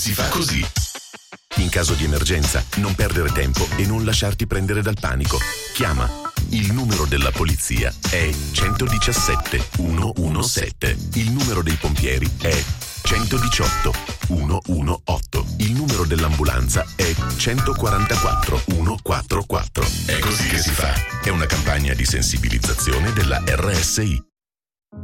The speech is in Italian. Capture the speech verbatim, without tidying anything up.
si fa così. In caso di emergenza, non perdere tempo e non lasciarti prendere dal panico. Chiama. Il numero della polizia è centodiciassette centodiciassette. Il numero dei pompieri è centodiciotto centodiciotto. Il numero dell'ambulanza è centoquarantaquattro centoquarantaquattro. È così che si fa. È una campagna di sensibilizzazione della R S I.